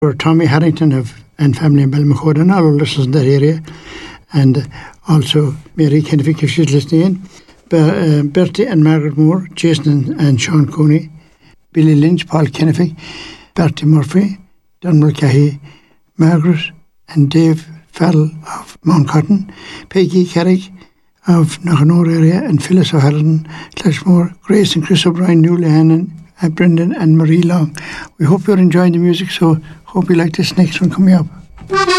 for Tommy Harrington and family in Balmacoda and all our listeners in that area, and also Mary Kennevick if she's listening in, Bertie and Margaret Moore, Jason and Sean Coney, Billy Lynch, Paul Kennevick, Bertie Murphy, Don Mulcahy, Margaret and Dave Farrell of Mount Cotton, Peggy Carrick of Knockanore area, and Phyllis O'Halloran, Clashmore, Grace and Chris O'Brien, Nuala Hannon, Brendan and Marie Long. We hope you're enjoying the music, so hope you like this next one coming up.